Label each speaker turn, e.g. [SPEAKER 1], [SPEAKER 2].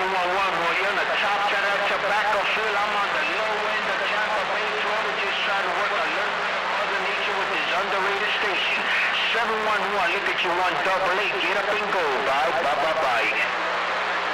[SPEAKER 1] 711, well, you're on the top side of that tobacco field. I'm on the low end of Tampa Bay, Florida, just trying to work a little bit of Mother Nature with this underrated station. 711, look at you, 188. Get up and go. Bye, bye, bye, bye.